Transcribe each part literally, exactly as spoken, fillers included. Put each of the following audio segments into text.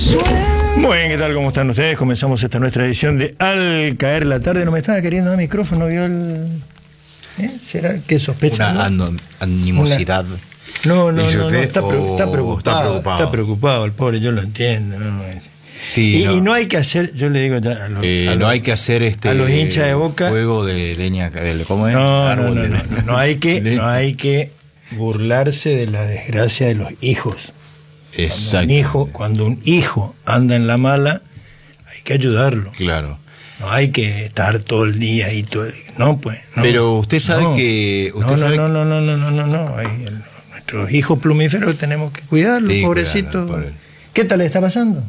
Muy bien, ¿qué tal? ¿Cómo están ustedes? Comenzamos esta nuestra edición de Al Caer la Tarde. No me estaba queriendo dar micrófono, ¿vio el...? ¿Eh? ¿Será que sospecha? Una ¿no? animosidad. Una... No, no, no, no, está, pre o... está, preocupado, está preocupado. Está preocupado el pobre, yo lo entiendo. ¿no? Sí, y, no. y no hay que hacer, yo le digo ya a los, eh, a los, no hay que hacer este a los hinchas de Boca fuego de leña, de, ¿cómo es? No, Árbol no, no, de no, leña. no, no hay que, no hay que burlarse de la desgracia de los hijos. Cuando un hijo, cuando un hijo anda en la mala, hay que ayudarlo. Claro. No hay que estar todo el día y todo, no, pues. No, Pero usted sabe no, que usted no, no, sabe no, no, no, no, no, no, no. Hay el, nuestros hijos plumíferos tenemos que cuidarlos, sí, pobrecitos. Pobre. ¿Qué tal le está pasando?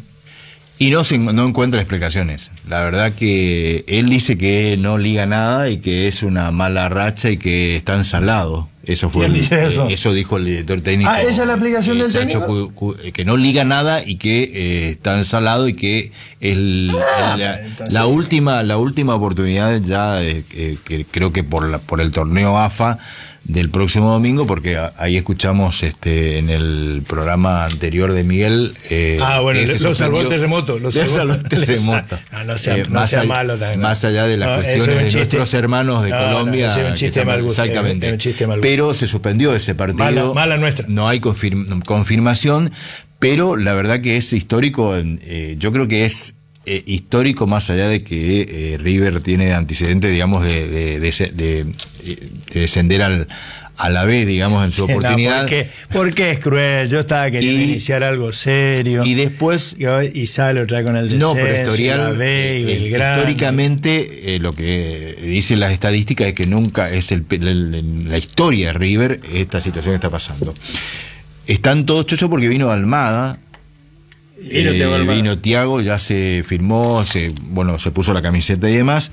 Y no, se, no encuentra explicaciones. La verdad que él dice que no liga nada y que es una mala racha y que está ensalado. Eso fue. ¿Quién el, dice eso? Eh, eso dijo el director técnico. Ah, ¿esa es la aplicación eh, del Chacho, técnico? Cu, cu, que no liga nada y que eh, está ensalado y que el, ah, el, la, entonces... la última la última oportunidad ya eh, que creo que por la, por el torneo A F A del próximo domingo, porque ahí escuchamos este en el programa anterior de Miguel. Eh, ah, bueno, lo salvó el terremoto. Lo salvó el terremoto. No, no sea, eh, no sea allá, malo también. Más allá de las no, cuestiones de nuestros hermanos de no, Colombia. No, es un chiste mal gusto. Exactamente. Es un chiste mal gusto. Pero se suspendió ese partido. Mala, mala nuestra. No hay confirm, confirmación, pero la verdad que es histórico. Eh, yo creo que es eh, histórico más allá de que eh, River tiene antecedentes, digamos, de, de, de, de, de, de descender al a la vez, digamos, en su oportunidad. No, porque, porque es cruel. Yo estaba queriendo y, iniciar algo serio. Y después... Y, y sale otra con el descenso, no, pero historial, la B y Belgrano. Históricamente, eh, lo que dicen las estadísticas es que nunca es el, el, el, la historia de River esta situación que está pasando. Están todos chochos porque vino Almada. Vino, eh, Almada. vino Thiago, ya se firmó, se, bueno, se puso la camiseta y demás.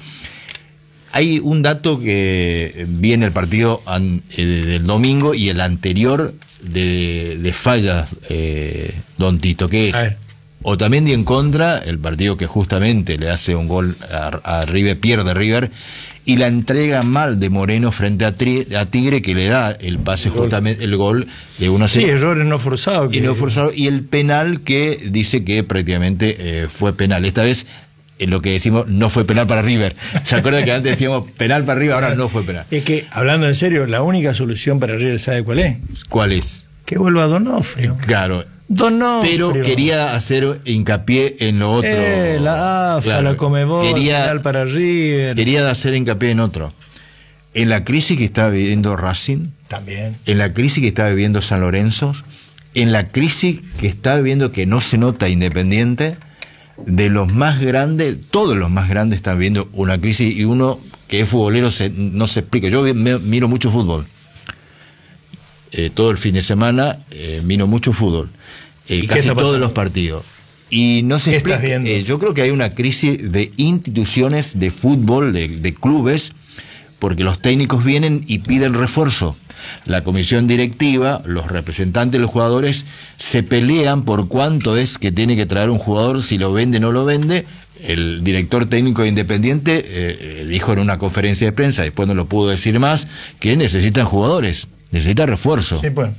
Hay un dato que vi en el partido an, eh, del domingo y el anterior de, de fallas, eh, Don Tito, que es Otamendi en contra, el partido que justamente le hace un gol a, a River, pierde River, y la entrega mal de Moreno frente a, tri, a Tigre, que le da el pase, el justamente el gol de uno a cero. Sí, errores no forzados. Que... Y no forzado, y el penal que dice que prácticamente eh, fue penal. Esta vez... en lo que decimos, no fue penal para River. ¿Se acuerdan que antes decíamos penal para River? Ahora no fue penal. Es que, hablando en serio, la única solución para River, ¿sabe cuál es? ¿Cuál es? Que vuelva Donofrio. Claro. Donofrio. Pero quería hacer hincapié en lo otro. Eh, la A F A, claro. La Comebol, quería, penal para River. Quería hacer hincapié en otro. En la crisis que está viviendo Racing. También. En la crisis que está viviendo San Lorenzo. En la crisis que está viviendo que no se nota Independiente. De los más grandes, todos los más grandes están viendo una crisis y uno que es futbolero se, no se explica. Yo me, miro mucho fútbol. Eh, todo el fin de semana eh, miro mucho fútbol. Eh, casi todos los partidos. Y no se explica. Eh, yo creo que hay una crisis de instituciones de fútbol, de, de clubes, porque los técnicos vienen y piden refuerzo. La comisión directiva, los representantes de los jugadores se pelean por cuánto es que tiene que traer un jugador, si lo vende o no lo vende. El director técnico de Independiente eh, dijo en una conferencia de prensa, después no lo pudo decir más, que necesitan jugadores, necesita refuerzo. Sí, pues.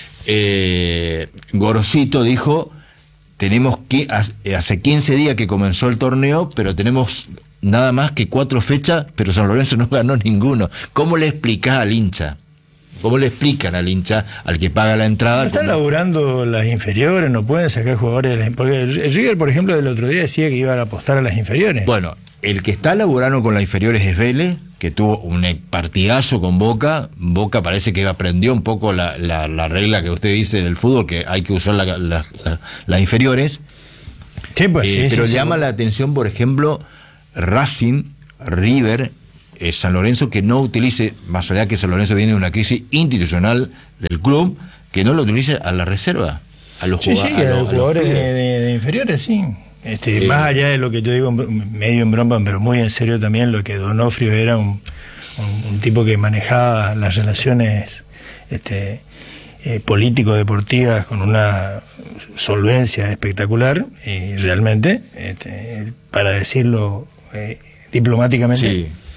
eh, Gorosito dijo, tenemos que, hace quince días que comenzó el torneo, pero tenemos nada más que cuatro fechas, pero San Lorenzo no ganó ninguno. ¿Cómo le explicás al hincha? ¿Cómo le explican al hincha, al que paga la entrada? No están laburando las inferiores, no pueden sacar jugadores. Porque River, por ejemplo, del otro día decía que iban a apostar a las inferiores. Bueno, el que está laburando con las inferiores es Vélez, que tuvo un partidazo con Boca. Boca parece que aprendió un poco la, la, la regla que usted dice del fútbol, que hay que usar las la, la, la inferiores. Sí, pues eh, sí. Pero sí, llama sí. la atención, por ejemplo, Racing, River, Eh, San Lorenzo, que no utilice, más allá que San Lorenzo viene de una crisis institucional del club, que no lo utilice a la reserva, a los, sí, jugad sí, a a los, los jugadores de, de, de inferiores, sí. Este, eh, más allá de lo que yo digo medio en broma, pero muy en serio también, lo que Donofrio era un, un, un tipo que manejaba las relaciones este, eh, político-deportivas con una solvencia espectacular, y realmente, este, para decirlo eh, diplomáticamente, sí.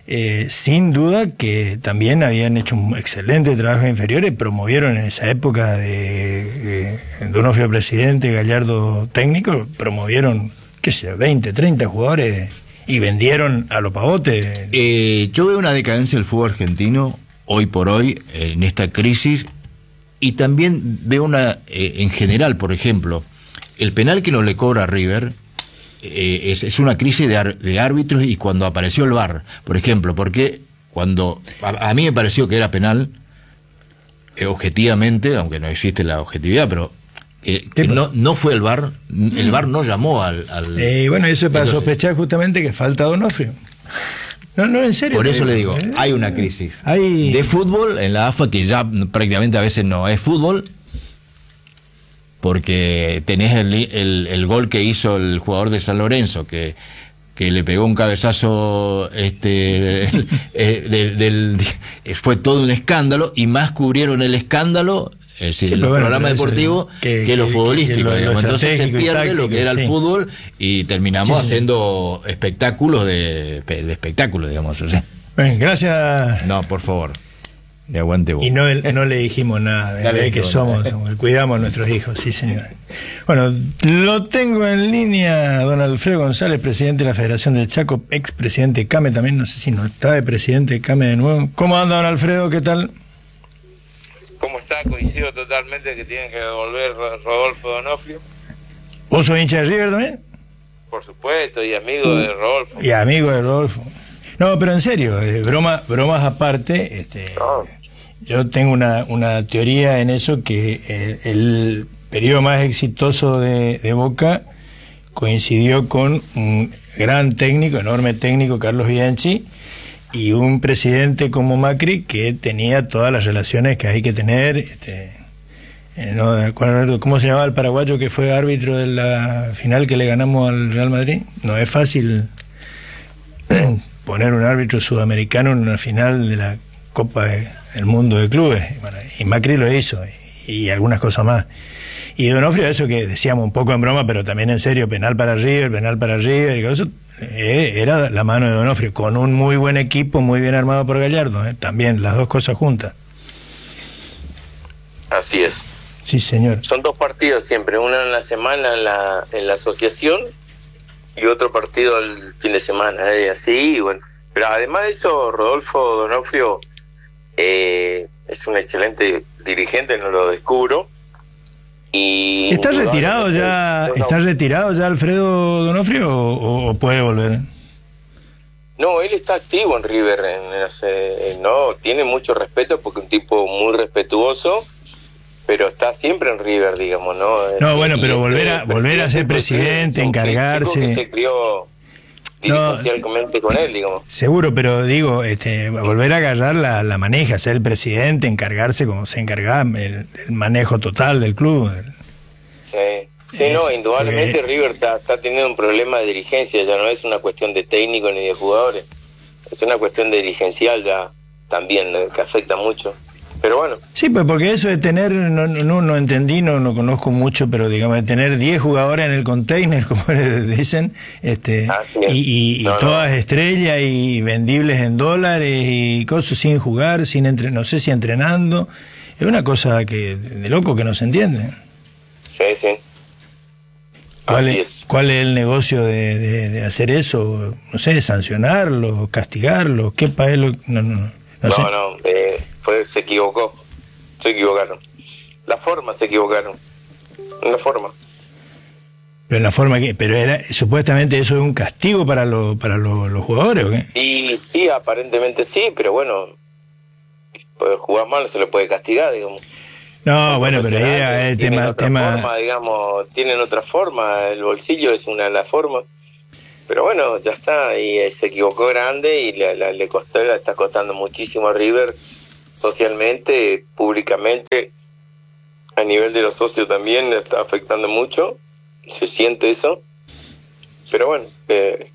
eh, sin duda que también habían hecho un excelente trabajo en inferiores, promovieron en esa época de eh, Donofrio presidente, Gallardo técnico, promovieron, qué sé, veinte, treinta jugadores y vendieron a lo pavote. Eh, yo veo una decadencia del fútbol argentino hoy por hoy en esta crisis, y también veo una, eh, en general, por ejemplo, el penal que no le cobra a River eh, es, es una crisis de, ar, de árbitros, y cuando apareció el V A R, por ejemplo, porque cuando a, a mí me pareció que era penal, eh, objetivamente, aunque no existe la objetividad, pero Eh, que no, no fue el V A R, el V A R no llamó al... al eh, bueno, eso es para entonces, sospechar justamente que falta Donofrio. No, no, en serio. Por eso le digo, hay una crisis hay... de fútbol en la A F A, que ya prácticamente a veces no es fútbol, porque tenés el, el, el gol que hizo el jugador de San Lorenzo, que, que le pegó un cabezazo, este el, el, del, del, fue todo un escándalo, y más cubrieron el escándalo, es decir, sí, los bueno, programas deportivos que, que los futbolísticos. Que lo, lo entonces se pierde táctico, lo que era sí. el fútbol, y terminamos sí, sí, haciendo sí. espectáculos de, de espectáculos, digamos. O sea. Bueno, gracias. No, por favor. De aguante vos. Y no, no le dijimos nada de, de que somos, somos, cuidamos a nuestros hijos, sí señor. Bueno, lo tengo en línea don Alfredo González, presidente de la Federación del Chaco, ex presidente de CAME también, no sé si no está de presidente de CAME de nuevo. ¿Cómo anda don Alfredo? ¿Qué tal? ¿Cómo está? Coincido totalmente que tienen que volver Rodolfo Donofrio. ¿Vos sos hincha de River también? Por supuesto, y amigo de Rodolfo. Y amigo de Rodolfo. No, pero en serio, eh, broma, bromas aparte, este, oh. yo tengo una, una teoría en eso, que el, el periodo más exitoso de, de Boca coincidió con un gran técnico, enorme técnico, Carlos Bianchi, y un presidente como Macri, que tenía todas las relaciones que hay que tener. Este, no me acuerdo cómo se llamaba el paraguayo que fue árbitro de la final que le ganamos al Real Madrid. No es fácil poner un árbitro sudamericano en una final de la Copa de, del Mundo de Clubes. Bueno, y Macri lo hizo, y, y algunas cosas más. Y Donofrio, eso que decíamos un poco en broma, pero también en serio, penal para River, penal para River, y eso eh, era la mano de Donofrio, con un muy buen equipo, muy bien armado por Gallardo, eh, también las dos cosas juntas. Así es. Sí, señor. Son dos partidos siempre, uno en la semana en la, en la asociación, y otro partido el fin de semana, eh, así, y bueno. Pero además de eso, Rodolfo Donofrio eh, es un excelente dirigente, no lo descubro. Y ¿Está retirado ya, no, está retirado ya Alfredo Donofrio o, o puede volver? No, él está activo en River, en, en, no, tiene mucho respeto porque es un tipo muy respetuoso, pero está siempre en River, digamos, ¿no? No, bueno, pero volver a volver a ser presidente, encargarse. Que se crió dirigencialmente no, con él, digamos. Seguro, pero digo, este, volver a agarrar la, la maneja, ser el presidente, encargarse como se encargaba, el, el manejo total del club. Sí, sí, es, no, indudablemente que... River está, está teniendo un problema de dirigencia, ya no es una cuestión de técnico ni de jugadores, es una cuestión de dirigencial ya también, ¿no? Que afecta mucho. Pero bueno. Sí, pues porque eso de tener, no, no, no entendí, no, no conozco mucho, pero digamos, de tener diez jugadores en el container, como le dicen, este, y, y, no, y todas no. estrellas y vendibles en dólares y cosas sin jugar, sin entre, no sé si entrenando, es una cosa que de loco que no se entiende. Sí, sí. ¿Cuál es, es. ¿Cuál es el negocio de, de, de hacer eso? No sé, sancionarlo, castigarlo, qué país lo... No, no, no. No, no, no eh, fue, se equivocó, se equivocaron. La forma se equivocaron, la forma. Pero en la forma que, pero era supuestamente eso es un castigo para lo, para lo, los jugadores, ¿o qué? Y sí, aparentemente sí, pero bueno, por jugar mal se le puede castigar, digamos. No, bueno, pero ahí era el tema, otra tema... forma, digamos, tienen otra forma, el bolsillo es una de las formas. Pero bueno, ya está, y se equivocó grande y le, le, le costó, le está costando muchísimo a River socialmente, públicamente, a nivel de los socios también le está afectando mucho, se siente eso, pero bueno, eh,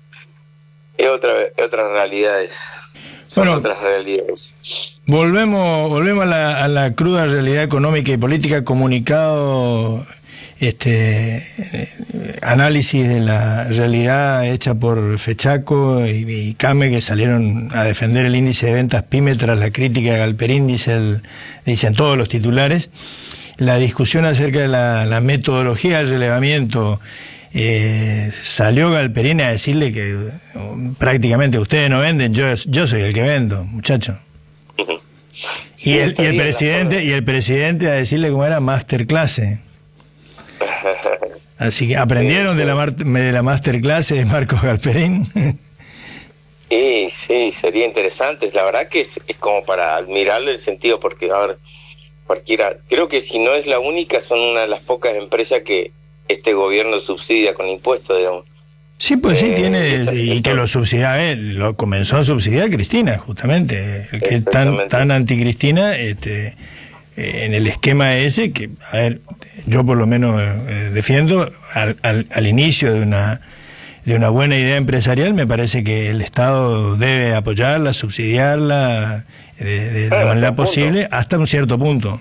es otra, es otras realidades, son bueno, otras realidades. Volvemos, volvemos a la, a la cruda realidad económica y política. Comunicado este eh, análisis de la realidad hecha por Fechaco y, y Came, que salieron a defender el índice de ventas PYME tras la crítica de Galperíndice, el, dicen todos los titulares. La discusión acerca de la, la metodología del relevamiento, eh, salió Galperín a decirle que uh, prácticamente ustedes no venden, yo, yo soy el que vendo, muchacho. Sí, y, el, y el presidente y el presidente a decirle cómo era masterclass. Así que aprendieron sí, sí. de la de la masterclass de Marcos Galperín. Sí, sí, sería interesante. La verdad que es, es como para admirarle el sentido, porque a ver, cualquiera, creo que si no es la única, son una de las pocas empresas que este gobierno subsidia con impuestos, digamos. Sí, pues sí, eh, tiene, eso, y eso. que lo subsidia, eh, lo comenzó a subsidiar Cristina, justamente, el que es tan, tan anti-Cristina, este, eh, en el esquema ese, que, a ver, yo por lo menos eh, defiendo, al, al, al inicio de una, de una buena idea empresarial, me parece que el Estado debe apoyarla, subsidiarla, de, de claro, la manera posible, punto. hasta un cierto punto.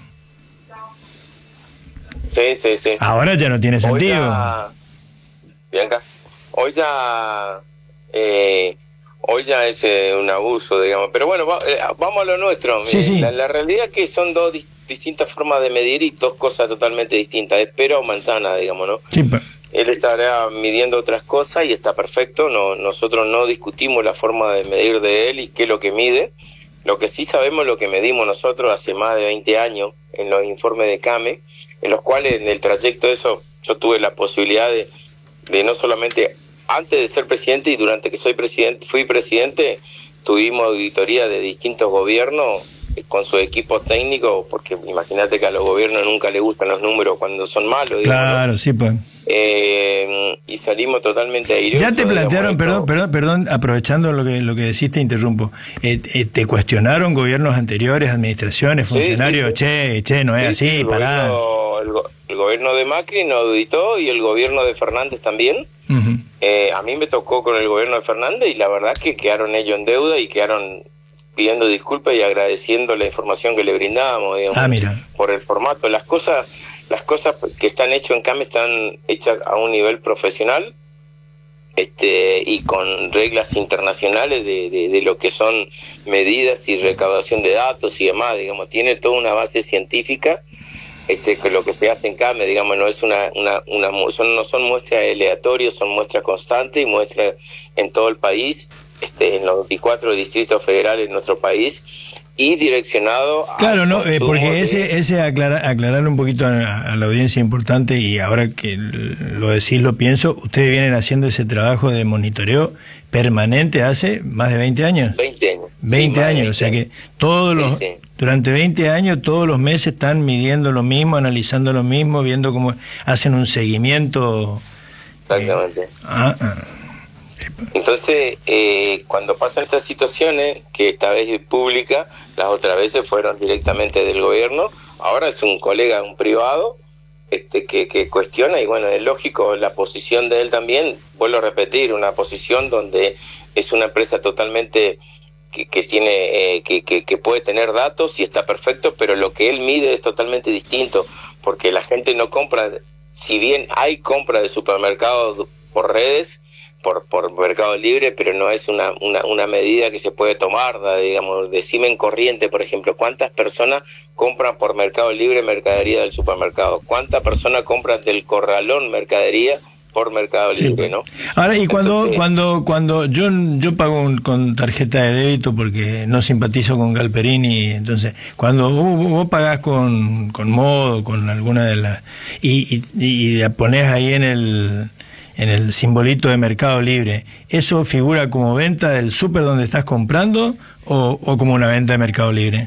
Sí, sí, sí. Ahora ya no tiene sentido. Ya... Bianca. Hoy ya eh, hoy ya es eh, un abuso, digamos. Pero bueno, va, eh, vamos a lo nuestro. Sí, sí. La, la realidad es que son dos di distintas formas de medir y dos cosas totalmente distintas. Es pera o manzana, digamos, ¿no? Sí, pero... Él estará midiendo otras cosas y está perfecto. No, nosotros no discutimos la forma de medir de él y qué es lo que mide. Lo que sí sabemos es lo que medimos nosotros hace más de veinte años en los informes de Came, en los cuales en el trayecto de eso yo tuve la posibilidad de, de no solamente antes de ser presidente y durante que soy presidente, fui presidente, tuvimos auditoría de distintos gobiernos eh, con su equipo técnico, porque imagínate que a los gobiernos nunca les gustan los números cuando son malos. Claro, digamos, sí, pues. Eh, y salimos totalmente airosos. Ya te plantearon, perdón, perdón, perdón, aprovechando lo que lo que decís, te interrumpo. Eh, eh, ¿Te cuestionaron gobiernos anteriores, administraciones, funcionarios? Sí, sí, sí. Che, che, no es sí, así, sí, pará. El gobierno, el, go el gobierno de Macri nos auditó y el gobierno de Fernández también. Uh-huh. eh, a mí me tocó con el gobierno de Fernández y la verdad que quedaron ellos en deuda y quedaron pidiendo disculpas y agradeciendo la información que le brindábamos, digamos, ah, mira. por el formato. Las cosas las cosas que están hechas en Came están hechas a un nivel profesional, este y con reglas internacionales de, de, de lo que son medidas y recaudación de datos y demás, digamos, tiene toda una base científica. Este, que lo que se hace en Came, digamos, no es una, una, una son, no son muestras aleatorias, son muestras constantes y muestras en todo el país, este, en los veinticuatro distritos federales de nuestro país, y direccionado a... Claro, no, eh, porque ese, ese aclarar, aclarar un poquito a, a la audiencia importante, y ahora que lo decís lo pienso, ustedes vienen haciendo ese trabajo de monitoreo permanente hace más de veinte años. veinte años. veinte sí, años, veinte. O sea que todos los... Sí, sí. Durante veinte años, todos los meses están midiendo lo mismo, analizando lo mismo, viendo cómo hacen un seguimiento. Exactamente. Eh, ah, ah. Entonces, eh, cuando pasan estas situaciones, que esta vez es pública, las otras veces fueron directamente del gobierno, ahora es un colega, un privado, este que, que cuestiona, y bueno, es lógico la posición de él también, vuelvo a repetir, una posición donde es una empresa totalmente... Que, que tiene eh, que, que, que puede tener datos y está perfecto, pero lo que él mide es totalmente distinto, porque la gente no compra, si bien hay compra de supermercados por redes, por por Mercado Libre, pero no es una una, una medida que se puede tomar, digamos, decime en corriente, por ejemplo, ¿cuántas personas compran por Mercado Libre mercadería del supermercado? ¿Cuántas personas compran del corralón mercadería por Mercado Libre, sí, ¿no? Ahora, y cuando Entonces, cuando cuando yo yo pago un, con tarjeta de débito porque no simpatizo con Galperini, entonces cuando vos, vos pagás con, con Modo, con alguna de las y, y, y la ponés ahí en el en el simbolito de Mercado Libre, ¿eso figura como venta del súper donde estás comprando o, o como una venta de Mercado Libre?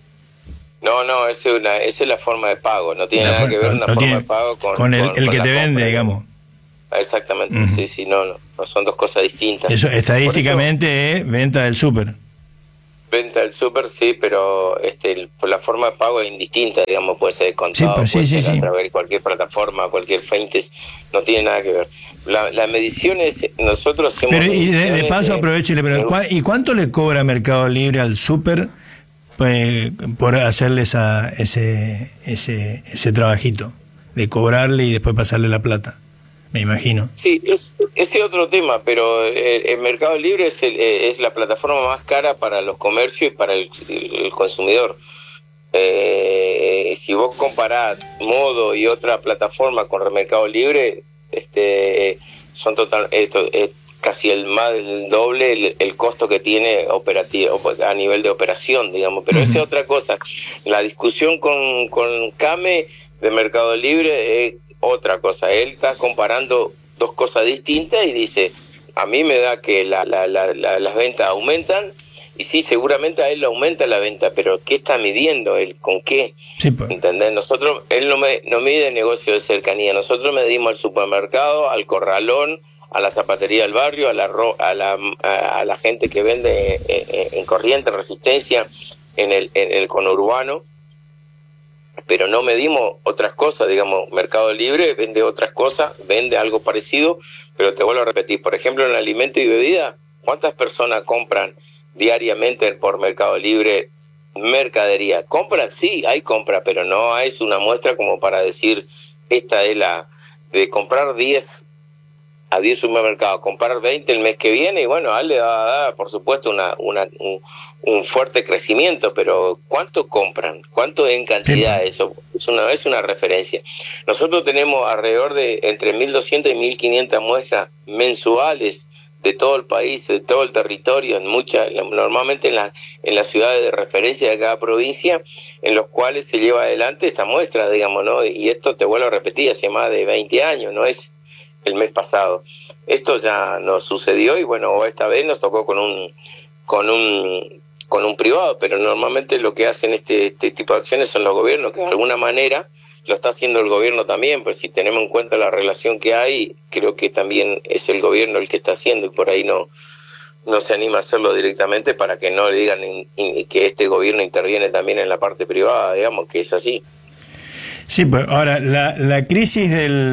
No, no, esa es, una, esa es la forma de pago, no tiene la nada que ver una no forma tiene, de pago con, con el, con, el con que te vende, compra, digamos. Exactamente, uh-huh. sí, sí, no, no, no, son dos cosas distintas. Eso estadísticamente eso, es venta del súper. Venta del súper, sí, pero este, el, la forma de pago es indistinta, digamos, puede ser contado, sí, pues, sí, puede sí, ser sí. a través de cualquier plataforma, cualquier feintes, no tiene nada que ver. La, la medición es, nosotros hacemos... Pero y de, de paso de, aprovecho y le pregunto, ¿y cuánto le cobra Mercado Libre al súper pues, por hacerle esa, ese, ese, ese trabajito? de cobrarle y después pasarle la plata, me imagino. Sí, es, ese es otro tema, pero el, el Mercado Libre es, el, es la plataforma más cara para los comercios y para el, el consumidor. Eh, si vos comparás Modo y otra plataforma con el Mercado Libre, este, son total, esto es casi el más del doble el, el costo que tiene operativo a nivel de operación, digamos. Pero uh-huh. esa es otra cosa. La discusión con con Came de Mercado Libre es otra cosa. Él está comparando dos cosas distintas y dice, a mí me da que la, la, la, la, las ventas aumentan. Y sí, seguramente a él le aumenta la venta, pero ¿qué está midiendo él? ¿Con qué? Sí, pues. ¿Entendés? Nosotros, él no, me, no mide negocio de cercanía. Nosotros medimos al supermercado, al corralón, a la zapatería del barrio, a la a la, a la gente que vende en, en corriente, resistencia, en el, en el conurbano. Pero no medimos otras cosas, digamos, Mercado Libre vende otras cosas, vende algo parecido, pero te vuelvo a repetir, por ejemplo, en alimento y bebida, ¿cuántas personas compran diariamente por Mercado Libre mercadería? ¿Compra? Sí, hay compra, pero no es una muestra como para decir, esta es la de comprar diez a diez supermercados, comprar veinte el mes que viene, y bueno, a él le va a dar, por supuesto, una, una, un, un fuerte crecimiento, pero ¿cuánto compran? ¿Cuánto en cantidad? Eso es una, es una referencia. Nosotros tenemos alrededor de entre mil doscientas y mil quinientas muestras mensuales de todo el país, de todo el territorio, en muchas, normalmente en las en las ciudades de referencia de cada provincia, en los cuales se lleva adelante esta muestra, digamos, ¿no? Y esto, te vuelvo a repetir, hace más de veinte años, no es el mes pasado. Esto ya nos sucedió y bueno, esta vez nos tocó con un con un con un privado, pero normalmente lo que hacen este este tipo de acciones son los gobiernos, que de alguna manera lo está haciendo el gobierno también, pues si tenemos en cuenta la relación que hay, creo que también es el gobierno el que está haciendo, y por ahí no no se anima a hacerlo directamente para que no le digan in, in, que este gobierno interviene también en la parte privada, digamos, que es así. Sí, pues ahora, la, la crisis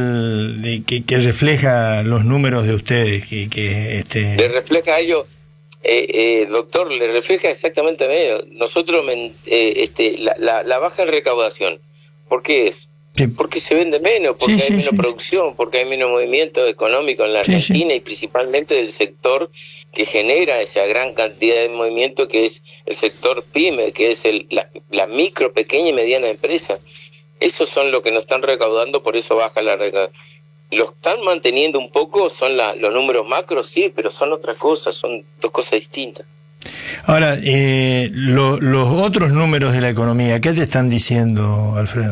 del de, que, que refleja los números de ustedes, que, que este... Le refleja a ellos, eh, eh, doctor, le refleja exactamente a ellos. Nosotros, eh, este, la, la, la baja en recaudación, ¿por qué es? Sí. Porque se vende menos, porque sí, hay sí, menos sí. producción, porque hay menos movimiento económico en la Argentina, sí, sí. y principalmente del sector que genera esa gran cantidad de movimiento, que es el sector PYME, que es el, la, la micro, pequeña y mediana empresa. Esos son los que nos están recaudando, por eso baja la recaudación. Lo están manteniendo un poco, son la, los números macros, sí, pero son otras cosas, son dos cosas distintas. Ahora, eh, lo, los otros números de la economía, ¿qué te están diciendo, Alfredo?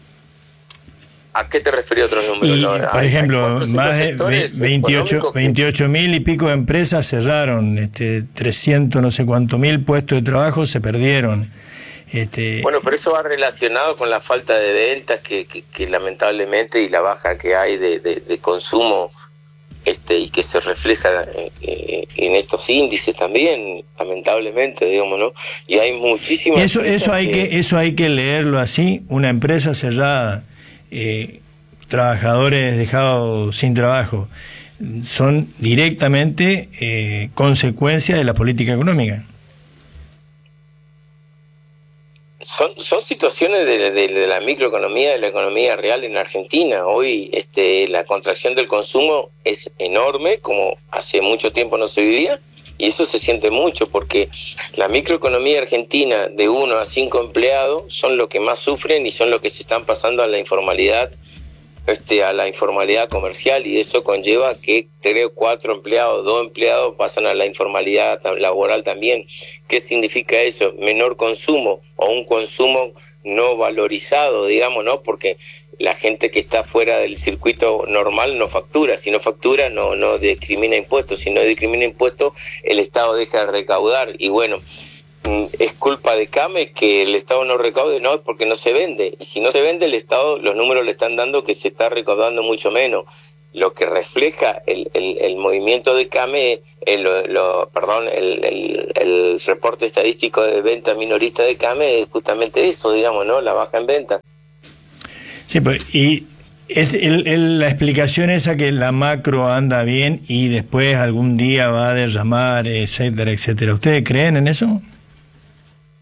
¿A qué te refieres otros números? Y, no, por hay, ejemplo, hay más de veintiocho mil y pico de empresas cerraron, este, trescientos no sé cuánto mil puestos de trabajo se perdieron. Este... Bueno, pero eso va relacionado con la falta de ventas que, que, que lamentablemente, y la baja que hay de, de, de consumo, este y que se refleja en, en estos índices también, lamentablemente, digamos, ¿no? Y hay muchísimas... Eso, eso, hay que... que, eso hay que leerlo así, una empresa cerrada, eh, trabajadores dejados sin trabajo, son directamente eh, consecuencia de la política económica. Son, son situaciones de, de, de la microeconomía, de la economía real en Argentina. Hoy este, la contracción del consumo es enorme, como hace mucho tiempo no se vivía, y eso se siente mucho porque la microeconomía argentina de uno a cinco empleados son los que más sufren y son los que se están pasando a la informalidad, este, a la informalidad comercial, y eso conlleva que tres o cuatro empleados, dos empleados pasan a la informalidad laboral también. ¿Qué significa eso? Menor consumo o un consumo no valorizado, digamos, ¿no? Porque la gente que está fuera del circuito normal no factura, si no factura no, no discrimina impuestos, si no discrimina impuestos el Estado deja de recaudar, y bueno, es culpa de Came que el Estado no recaude, no, es porque no se vende, y si no se vende el Estado, los números le están dando que se está recaudando mucho menos. Lo que refleja el, el, el movimiento de Came, el, lo, perdón, el, el, el reporte estadístico de venta minorista de Came es justamente eso, digamos, ¿no? La baja en venta. Sí, pues, y es el, el, la explicación esa que la macro anda bien y después algún día va a derramar, etcétera, etcétera. ¿Ustedes creen en eso?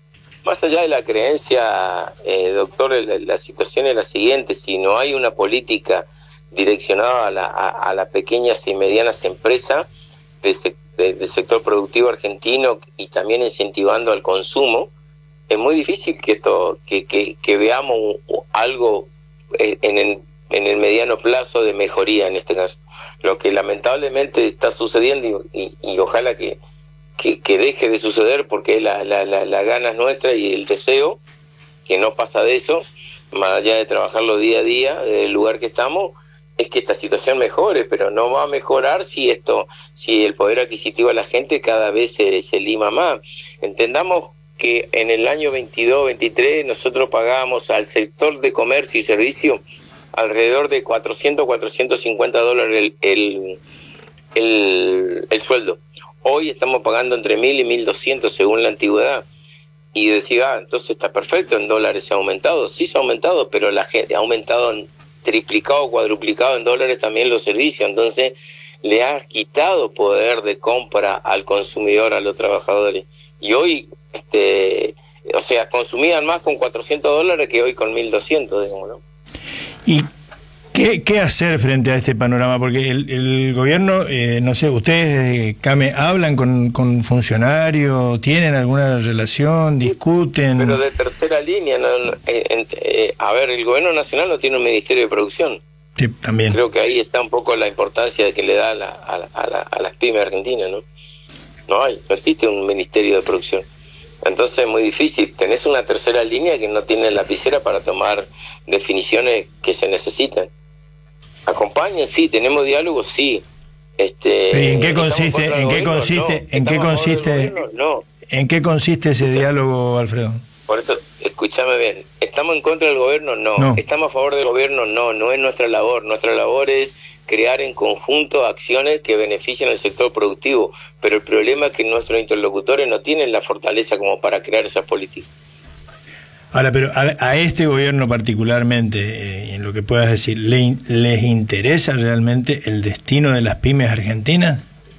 más allá de la creencia, eh, doctor, la, la situación es la siguiente: si no hay una política direccionada a, la, a, a las pequeñas y medianas empresas de, de, del sector productivo argentino y también incentivando al consumo, es muy difícil que esto que, que, que veamos algo en el, en el mediano plazo de mejoría en este caso. Lo que lamentablemente está sucediendo y, y, y ojalá que, que, que deje de suceder, porque la, la, la, la gana es nuestra y el deseo, que no pasa de eso, más allá de trabajarlo día a día, del lugar que estamos, es que esta situación mejore, pero no va a mejorar si esto, si el poder adquisitivo de la gente cada vez se, se lima más. Entendamos que en el año veintidós veintitrés nosotros pagábamos al sector de comercio y servicio alrededor de cuatrocientos, cuatrocientos cincuenta dólares el, el, el, el sueldo. Hoy estamos pagando entre mil y mil doscientos según la antigüedad. Y decía, ah, entonces está perfecto, en dólares se ha aumentado. Sí se ha aumentado, pero la gente ha aumentado, en triplicado, cuadruplicado en dólares también los servicios. Entonces le ha quitado poder de compra al consumidor, a los trabajadores. Y hoy, este, o sea, consumían más con cuatrocientos dólares que hoy con mil doscientos, digamos, ¿no? ¿Y qué, qué hacer frente a este panorama? Porque el, el gobierno, eh, no sé, ustedes, CAME, hablan con, con funcionarios, tienen alguna relación, discuten. Pero de tercera línea, ¿no? eh, eh, eh, a ver, el gobierno nacional no tiene un ministerio de producción. Sí, también. Creo que ahí está un poco la importancia de que le da a, la, a, la, a, la, a las pymes argentinas, ¿no? No hay, no existe un ministerio de producción. Entonces es muy difícil. Tenés una tercera línea que no tiene lapicera para tomar definiciones que se necesitan. Acompañen, sí. Tenemos diálogos, sí. Este, ¿Pero ¿y en qué consiste? ¿En qué consiste? ¿En qué consiste? No. ¿En qué consiste ese diálogo, Alfredo? Por eso, escúchame bien. ¿Estamos en contra del gobierno? No. no. ¿Estamos a favor del gobierno? No. No es nuestra labor. Nuestra labor es crear en conjunto acciones que beneficien al sector productivo, pero el problema es que nuestros interlocutores no tienen la fortaleza como para crear esas políticas. Ahora, pero a, a este gobierno particularmente, eh, en lo que puedas decir, ¿le, ¿les interesa realmente el destino de las pymes argentinas?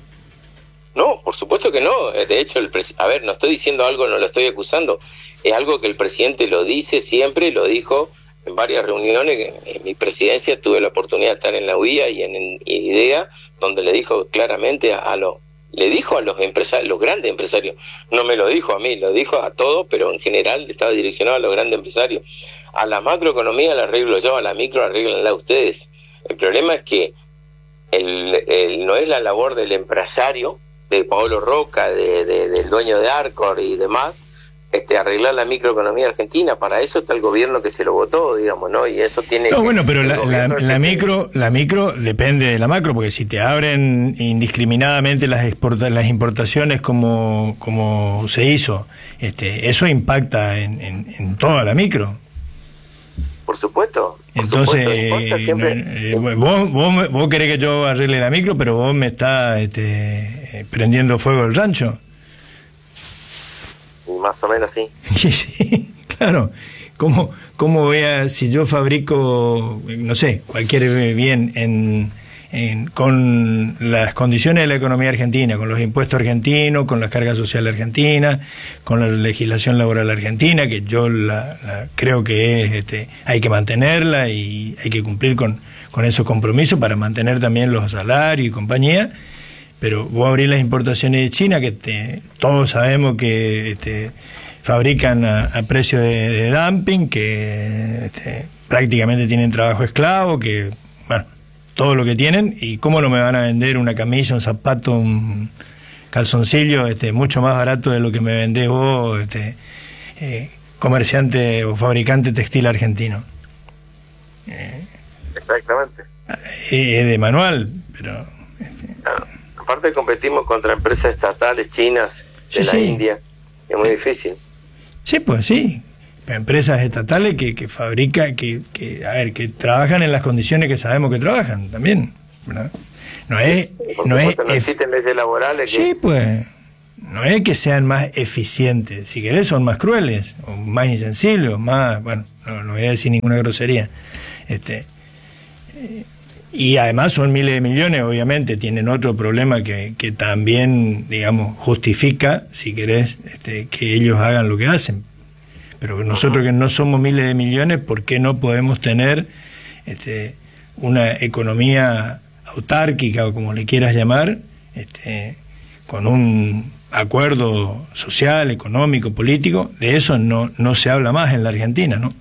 No, por supuesto que no. De hecho, el pres- a ver, no estoy diciendo algo, no lo estoy acusando. Es algo que el presidente lo dice siempre, lo dijo en varias reuniones. En mi presidencia tuve la oportunidad de estar en la U I A y en, en IDEA, donde le dijo claramente a, a los le dijo a los empresarios, los grandes empresarios, no me lo dijo a mí, lo dijo a todos, pero en general estaba direccionado a los grandes empresarios. A la macroeconomía la arreglo yo, a la micro arreglenla ustedes. El problema es que el, el, no es la labor del empresario, de Paolo Roca, de, de, del dueño de Arcor y demás, Este, arreglar la microeconomía argentina. Para eso está el gobierno que se lo votó, digamos, ¿no? Y eso tiene no, que, bueno, pero la, la, la micro la micro depende de la macro, porque si te abren indiscriminadamente las exporta, las importaciones como, como se hizo, este, eso impacta en, en, en toda la micro. Por supuesto. Por Entonces, supuesto, siempre... eh, vos, vos, vos querés que yo arregle la micro, pero vos me estás este, prendiendo fuego el rancho. Más o menos sí. Sí, claro. ¿Cómo, cómo voy a, si yo fabrico, no sé, cualquier bien en, en, con las condiciones de la economía argentina, con los impuestos argentinos, con las cargas sociales argentinas, con la legislación laboral argentina, que yo la, la creo que es, este, hay que mantenerla y hay que cumplir con, con esos compromisos para mantener también los salarios y compañía? Pero vos abrís las importaciones de China, que te, todos sabemos que este, fabrican a, a precio de, de dumping, que este, prácticamente tienen trabajo esclavo, que, bueno, todo lo que tienen. ¿Y cómo no me van a vender una camisa, un zapato, un calzoncillo este, mucho más barato de lo que me vendés vos, este, eh, comerciante o fabricante textil argentino? Eh, Exactamente. Es de manual, pero... Este, claro. Aparte competimos contra empresas estatales chinas de sí, la sí. India, es muy difícil. Sí, pues sí, empresas estatales que, que fabrican, que, que, a ver, que trabajan en las condiciones que sabemos que trabajan también, ¿verdad? No es, Sí, no es, no existen leyes laborales. Sí, que... pues, no es que sean más eficientes, si querés son más crueles, o más insensibles, o más, bueno, no, no voy a decir ninguna grosería, este... Eh, y además son miles de millones, obviamente, tienen otro problema que, que también, digamos, justifica, si querés, este, que ellos hagan lo que hacen. pero nosotros que no somos miles de millones, ¿por qué no podemos tener este, una economía autárquica, o como le quieras llamar, este, con un acuerdo social, económico, político? De eso no, no se habla más en la Argentina, ¿no?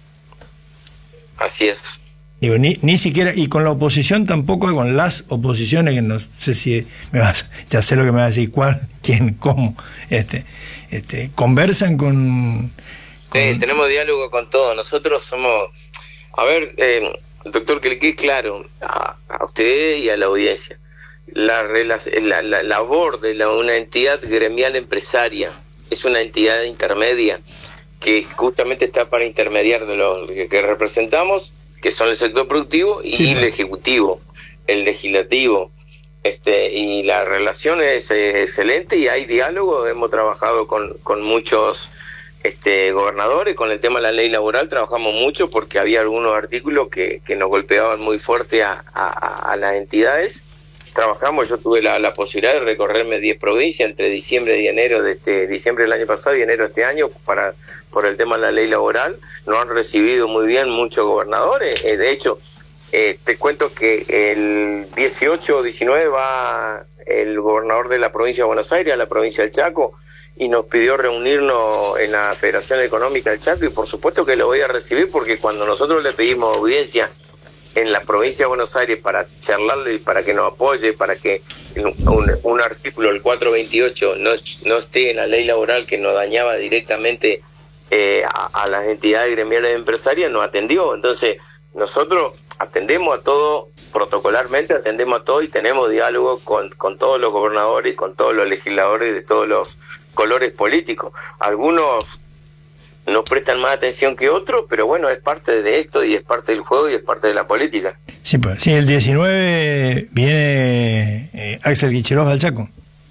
Así es. Digo, ni, ni siquiera, y con la oposición tampoco, con las oposiciones, que no sé si me vas, ya sé lo que me vas a decir, cuál, quién, cómo, este, este, conversan con, con... Sí, tenemos diálogo con todos. Nosotros somos, a ver, eh, doctor, que le quede claro a, a usted y a la audiencia, la, la, la labor de la, una entidad gremial empresaria es una entidad intermedia que justamente está para intermediar de lo que, que representamos, que son el sector productivo y sí, el ejecutivo, el legislativo, este, y la relación es eh, excelente y hay diálogo. Hemos trabajado con, con muchos este, gobernadores, con el tema de la ley laboral trabajamos mucho porque había algunos artículos que, que nos golpeaban muy fuerte a, a, a las entidades. Trabajamos, yo tuve la, la posibilidad de recorrerme diez provincias entre diciembre y enero de este, diciembre del año pasado y enero de este año para por el tema de la ley laboral. Nos han recibido muy bien muchos gobernadores. Eh, de hecho, eh, te cuento que el dieciocho o diecinueve va el gobernador de la provincia de Buenos Aires a la provincia del Chaco y nos pidió reunirnos en la Federación Económica del Chaco, y por supuesto que lo voy a recibir, porque cuando nosotros le pedimos audiencia en la provincia de Buenos Aires para charlarle y para que nos apoye, para que un, un artículo, el cuatrocientos veintiocho, no, no esté en la ley laboral que nos dañaba directamente eh, a, a las entidades gremiales empresarias, nos atendió. Entonces, nosotros atendemos a todo, protocolarmente atendemos a todo y tenemos diálogo con, con todos los gobernadores y con todos los legisladores de todos los colores políticos. Algunos nos prestan más atención que otros, pero bueno, es parte de esto y es parte del juego y es parte de la política. Sí, pues sí, el diecinueve viene eh, Axel Kicillof al Chaco.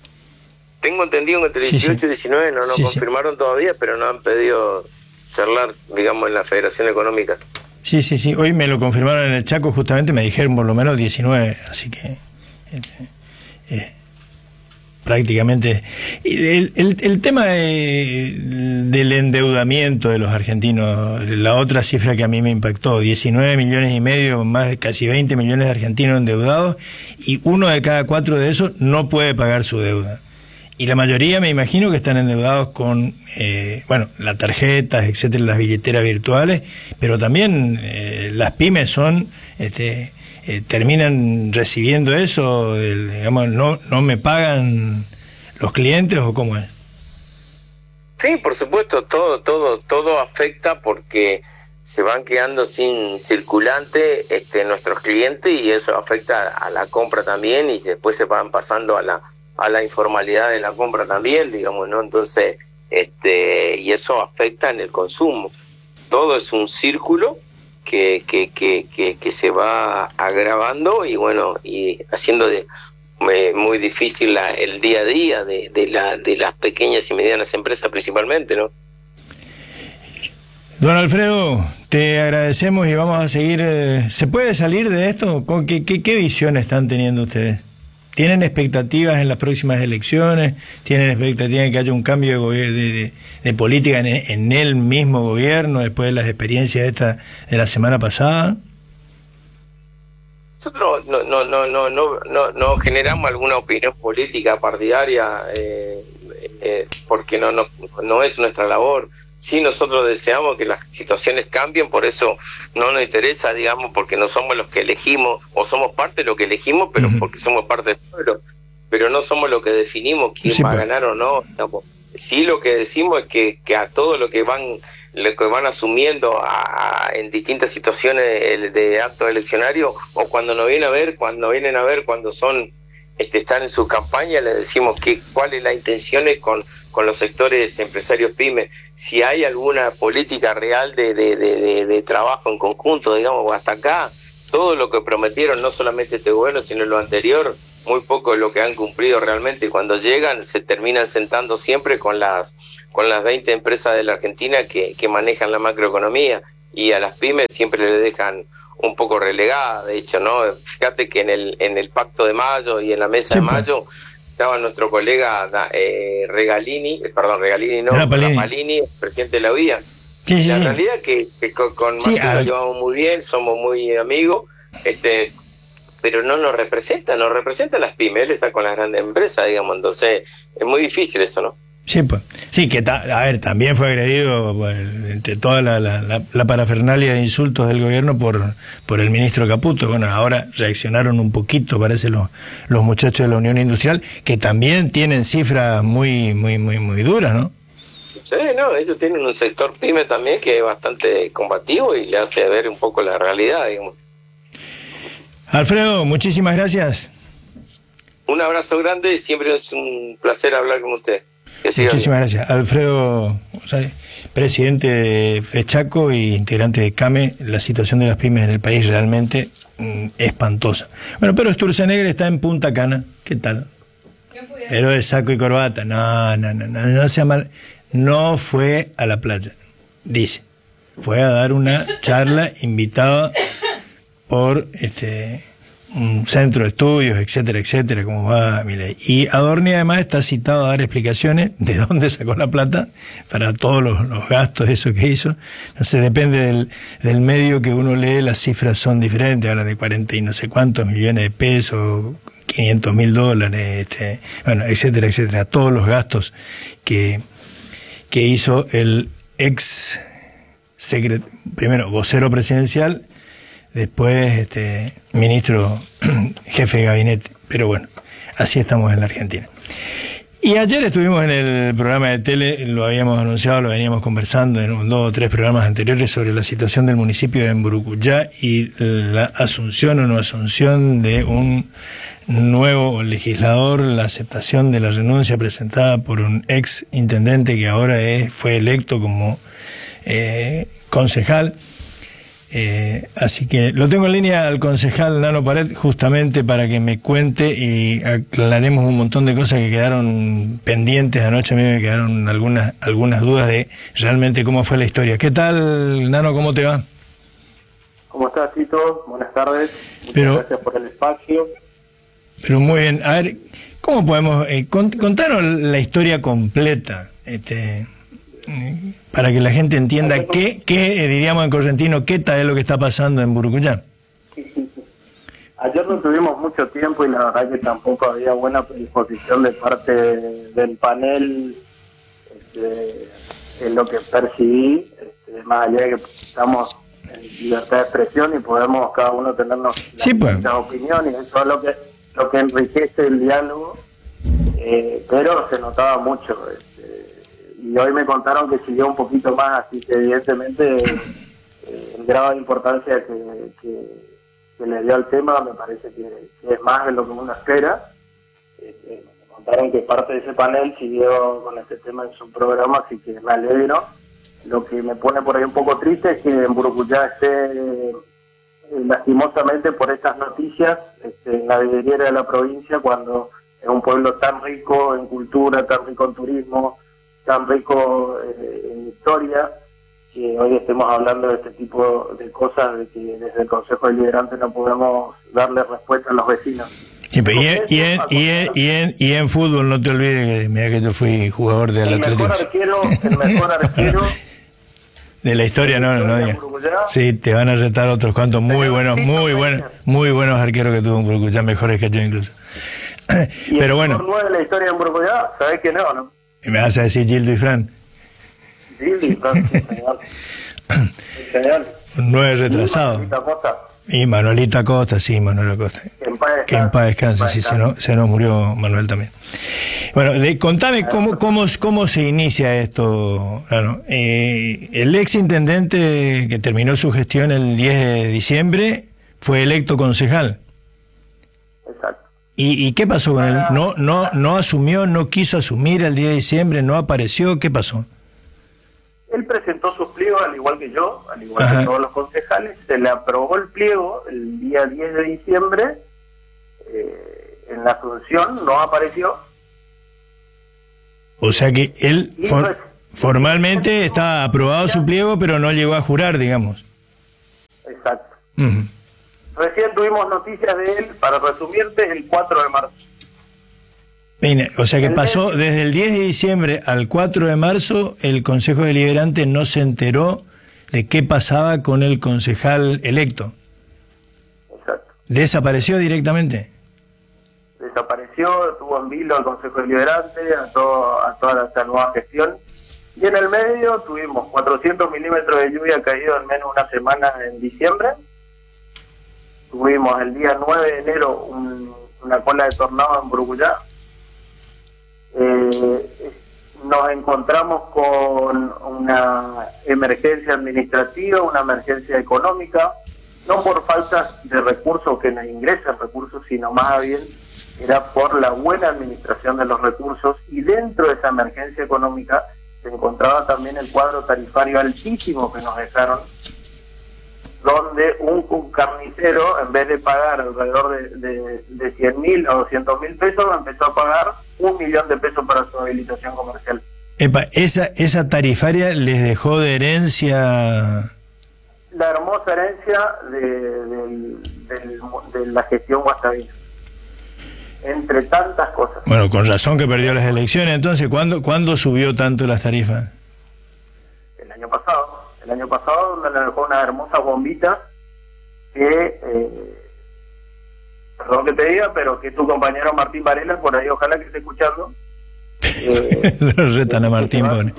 Tengo entendido que entre dieciocho sí, sí. y diecinueve no nos sí, confirmaron sí. todavía, pero nos han pedido charlar, digamos, en la Federación Económica. Sí, sí, sí, hoy me lo confirmaron en el Chaco, justamente me dijeron por lo menos diecinueve, así que... Eh, eh, prácticamente el, el, el tema de, del endeudamiento de los argentinos, la otra cifra que a mí me impactó, diecinueve millones y medio, más de casi veinte millones de argentinos endeudados, y uno de cada cuatro de esos no puede pagar su deuda, y la mayoría me imagino que están endeudados con eh, bueno, las tarjetas, etcétera, las billeteras virtuales, pero también eh, las pymes son este Eh, terminan recibiendo eso, el, digamos, no no me pagan los clientes, o cómo es. Sí, por supuesto, todo todo todo afecta porque se van quedando sin circulante este nuestros clientes, y eso afecta a la compra también, y después se van pasando a la a la informalidad de la compra también, digamos, ¿no? Entonces, este y eso afecta en el consumo. Todo es un círculo que que, que, que, que se va agravando y bueno, y haciendo de eh, muy difícil la, el día a día de, de, la, de las pequeñas y medianas empresas principalmente, ¿no? Don Alfredo, te agradecemos y vamos a seguir. Eh, ¿Se puede salir de esto? ¿Qué, qué, qué visión están teniendo ustedes? ¿Tienen expectativas en las próximas elecciones? ¿Tienen expectativas de que haya un cambio de, de, de, de política en, en el mismo gobierno después de las experiencias esta de la semana pasada? Nosotros no no no no no no, no generamos alguna opinión política partidaria eh, eh, porque no, no no es nuestra labor. Sí, nosotros deseamos que las situaciones cambien, por eso no nos interesa, digamos, porque no somos los que elegimos, o somos parte de lo que elegimos, pero uh-huh. porque somos parte del pueblo, pero no somos los que definimos quién sí, va a ganar o no. Digamos. Sí, lo que decimos es que, que a todo lo que van lo que van asumiendo a, a, en distintas situaciones de actos eleccionarios, o cuando nos vienen a ver, cuando vienen a ver, cuando son este, están en su campaña, les decimos que cuál es la intención con con los sectores empresarios pymes, si hay alguna política real de, de, de, de trabajo en conjunto, digamos, hasta acá, todo lo que prometieron, no solamente este gobierno, sino lo anterior, muy poco es lo que han cumplido realmente. Cuando llegan, se terminan sentando siempre con las con las veinte empresas de la Argentina que, que manejan la macroeconomía, y a las pymes siempre le dejan un poco relegada, de hecho, ¿no? Fíjate que en el en el Pacto de Mayo y en la Mesa sí, de Mayo, estaba nuestro colega eh, Regalini, perdón, Regalini no, Rapalini. Rapalini, presidente de la U I A. Sí, sí, la sí. realidad es que, que con, con Sí, Martín a- nos llevamos muy bien, somos muy amigos, este pero no nos representa, nos representa las pymes, él está con las grandes empresas, digamos, entonces es muy difícil eso, ¿no? Sí, pues. Sí, que ta- a ver, también fue agredido pues, entre toda la, la, la, la parafernalia de insultos del gobierno por, por el ministro Caputo. Bueno, ahora reaccionaron un poquito, parece, los, los muchachos de la Unión Industrial, que también tienen cifras muy, muy, muy, muy duras, ¿no? Sí, no, ellos tienen un sector pyme también que es bastante combativo y le hace ver un poco la realidad, digamos. Alfredo, muchísimas gracias. Un abrazo grande, siempre es un placer hablar con usted. Que siga Muchísimas bien. gracias. Alfredo, ¿sabe? Presidente de FECHACO y integrante de CAME, la situación de las pymes en el país realmente mm, espantosa. Bueno, pero Sturzenegger está en Punta Cana, ¿qué tal? Pero de saco y corbata, no, no, no, no, no sea mal. No fue a la playa, dice. Fue a dar una charla invitada por este un centro de estudios, etcétera, etcétera, como va Milei. Y Adorni además está citado a dar explicaciones de dónde sacó la plata para todos los, los gastos, eso que hizo. No sé, depende del, del medio que uno lee, las cifras son diferentes, hablan de cuarenta y no sé cuántos millones de pesos, quinientos mil dólares, este, bueno, etcétera, etcétera. Todos los gastos que, que hizo el ex secret, primero vocero presidencial, después este ministro jefe de gabinete, pero bueno, así estamos en la Argentina. Y ayer estuvimos en el programa de tele, lo habíamos anunciado, lo veníamos conversando en un, dos o tres programas anteriores sobre la situación del municipio de Mburucuyá y la asunción o no asunción de un nuevo legislador, la aceptación de la renuncia presentada por un ex intendente que ahora es, fue electo como eh, concejal. Eh, así que lo tengo en línea al concejal Nano Pared justamente para que me cuente y aclaremos un montón de cosas que quedaron pendientes. Anoche a mí me quedaron algunas algunas dudas de realmente cómo fue la historia. ¿Qué tal, Nano? ¿Cómo te va? ¿Cómo estás, Tito? Buenas tardes. Muchas Pero- gracias por el espacio. Pero muy bien. A ver, ¿cómo podemos eh, cont- contaros la historia completa? Este... para que la gente entienda qué, qué eh, diríamos en correntino, qué tal es lo que está pasando en Mburucuyá. Ayer no tuvimos mucho tiempo y la verdad que tampoco había buena predisposición de parte del panel, este, en lo que percibí, este, más allá de que estamos en libertad de expresión y podemos cada uno tenernos Sí, pues. las opiniones, eso es lo que, lo que enriquece el diálogo, eh, pero se notaba mucho. Este, y hoy me contaron que siguió un poquito más, así que evidentemente eh, el grado de importancia que, que, que le dio al tema me parece que, que es más de lo que uno espera. Eh, eh, me contaron que parte de ese panel siguió con este tema en su programa, así que me alegro. Lo que me pone por ahí un poco triste es que en Mburucuyá esté eh, lastimosamente por estas noticias este, en la vidriera de la provincia, cuando es un pueblo tan rico en cultura, tan rico en turismo, tan rico eh, en historia, que hoy estemos hablando de este tipo de cosas, de que desde el Consejo Deliberante no podemos darle respuesta a los vecinos. Sí, pero y, en, y, en, y, en, y, en, y en fútbol, no te olvides que mira que yo fui jugador del el Atlético. Mejor arquero, el mejor arquero de la historia, no, no, no. no sí, te van a retar otros cuantos muy buenos, muy buenos, muy buenos arqueros que tuvo en Mburucuyá, mejores que yo incluso. Pero bueno. ¿Y el mejor nueve de la historia de Mburucuyá? ¿Sabés que no, no? Me vas a decir Gildo y Fran. Gildo y Fran, sí, señor. Señor. Un nueve retrasado. Y Manuelito Acosta, sí, Manuel Acosta. Que en paz descanse. Que en paz descanse, sí, se nos, se nos murió Manuel también. Bueno, de, contame cómo, cómo, cómo se inicia esto. Claro, eh, el ex intendente que terminó su gestión el diez de diciembre fue electo concejal. Exacto. ¿Y, ¿Y qué pasó con él? ¿No, no, no asumió, no quiso asumir el diez de diciembre, no apareció? ¿Qué pasó? Él presentó sus pliegos, al igual que yo, al igual Ajá. que todos los concejales. Se le aprobó el pliego el día diez de diciembre. Eh, en la Asunción no apareció. O sea que él for, formalmente está aprobado su pliego, pero no llegó a jurar, digamos. Exacto. Uh-huh. Recién tuvimos noticias de él, para resumirte, el cuatro de marzo. Bien, o sea que pasó desde el diez de diciembre al cuatro de marzo, el Consejo Deliberante no se enteró de qué pasaba con el concejal electo. Exacto. ¿Desapareció directamente? Desapareció, tuvo en vilo al Consejo Deliberante, a, todo, a toda esta nueva gestión. Y en el medio tuvimos cuatrocientos milímetros de lluvia caído en menos de una semana en diciembre. Tuvimos el día nueve de enero un, una cola de tornado en Brucuyá. Eh, nos encontramos con una emergencia administrativa, una emergencia económica, no por falta de recursos que nos ingresan recursos, sino más bien era por la buena administración de los recursos, y dentro de esa emergencia económica se encontraba también el cuadro tarifario altísimo que nos dejaron, donde un, un carnicero, en vez de pagar alrededor de, de, de cien mil o doscientos mil pesos, empezó a pagar un millón de pesos para su habilitación comercial. Epa, esa, esa tarifaria les dejó de herencia... La hermosa herencia de, de, de, de la gestión guastavina, entre tantas cosas. Bueno, con razón que perdió las elecciones. Entonces, ¿cuándo, ¿cuándo subió tanto las tarifas? El año pasado. El año pasado, donde le dejó unas hermosas bombitas que, eh, perdón que te diga, pero que tu compañero Martín Varela, por ahí ojalá que esté escuchando. Eh, Lo retan a Martín, pobre.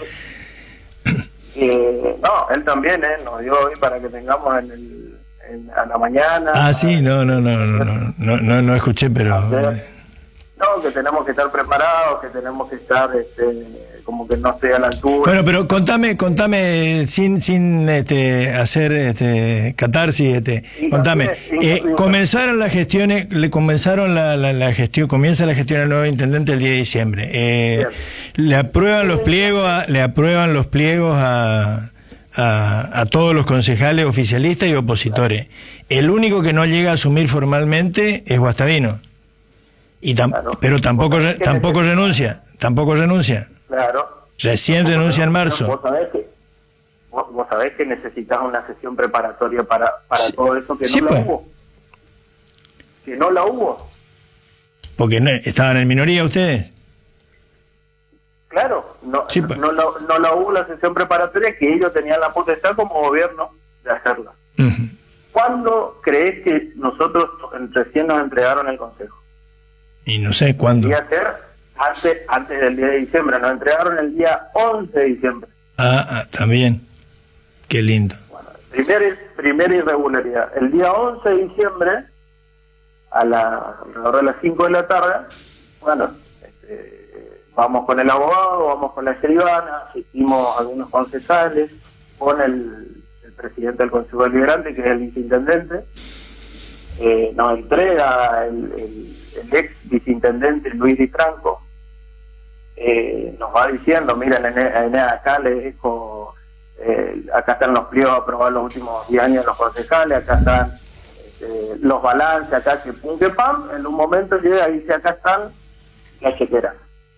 Eh, no, él también, eh, nos dio hoy para que tengamos en el, en, a la mañana. Ah, sí, no, no, no, no, no, no, no, no escuché, pero... No, que tenemos que estar preparados, que tenemos que estar, este, como que no esté a la altura. Bueno, pero contame, contame, sin sin este, hacer este, catarsis, este, contame, eh, comenzaron las gestiones, le comenzaron la, la, la gestión, comienza la gestión del nuevo intendente el diez de diciembre. Eh, le aprueban los pliegos, a, le aprueban los pliegos a, a, a todos los concejales oficialistas y opositores. El único que no llega a asumir formalmente es Guastavino. Y tam claro. Pero tampoco re tampoco renuncia, tampoco renuncia. Claro. Recién renuncia en marzo. Vos sabés que, vos, vos sabés que necesitas una sesión preparatoria para, para sí. todo eso, que no sí, la pues. hubo. Que no la hubo. Porque no, estaban en minoría ustedes. Claro, no, sí, pues. no, no, no la hubo la sesión preparatoria, que ellos tenían la potestad como gobierno de hacerla. Uh-huh. ¿Cuándo crees que nosotros recién nos entregaron el consejo? Y no sé cuándo. Debía ser antes, antes del diez de diciembre. Nos entregaron el día once de diciembre. Ah, ah también. Qué lindo. Bueno, primer, primera irregularidad. El día once de diciembre, a la, alrededor de las cinco de la tarde, bueno, este, vamos con el abogado, vamos con la escribana, asistimos a algunos concejales, con el, el presidente del Consejo Deliberante, que es el viceintendente. Eh, nos entrega el, el el ex viceintendente Luis Di Franco, eh, nos va diciendo, miren, en, en acá le dejo, eh, acá están los pliegos aprobados los últimos diez años de los concejales, acá están eh, los balances, acá que pum que pam, en un momento llega y dice, acá están la chequera.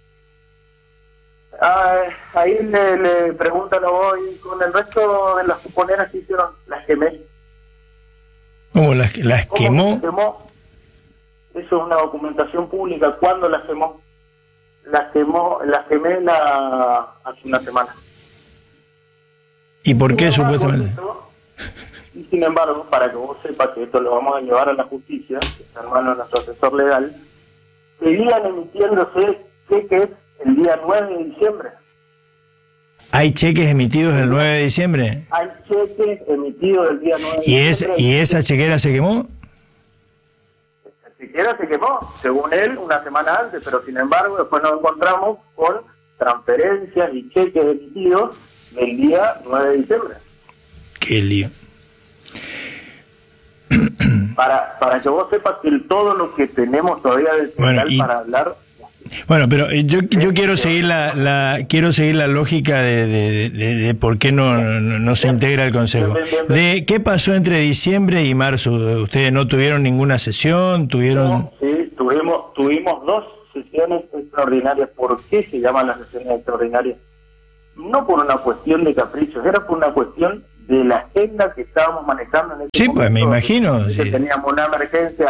Ah, ahí le, le preguntan a vos, y con el resto de las cuponeras que hicieron, las quemé. ¿Cómo las, las ¿Cómo quemó? quemó? Eso es una documentación pública. ¿Cuándo las quemó? Las quemó, las quemé la, hace una semana. ¿Y por qué, sin embargo, supuestamente? Esto, y sin embargo, para que vos sepas que esto lo vamos a llevar a la justicia, que está en manos de nuestro asesor legal, seguían emitiéndose cheques el día nueve de diciembre. ¿Hay cheques emitidos el nueve de diciembre? Hay cheques emitidos el día nueve de ¿Y diciembre. Es, ¿Y esa chequera se quemó? Siquiera se quemó, según él, una semana antes, pero sin embargo después nos encontramos con transferencias y cheques emitidos del día nueve de diciembre. Qué lío. Para, para que vos sepas que todo lo que tenemos todavía de bueno, y... para hablar... Bueno, pero yo yo quiero seguir la, la quiero seguir la lógica de, de, de, de por qué no, no, no se integra el Consejo. De qué pasó entre diciembre y marzo. Ustedes no tuvieron ninguna sesión, tuvieron. No, sí, tuvimos tuvimos dos sesiones extraordinarias. ¿Por qué se llaman las sesiones extraordinarias? No por una cuestión de caprichos, era por una cuestión de la agenda que estábamos manejando en ese Sí, momento. pues me imagino. Sí. Teníamos una emergencia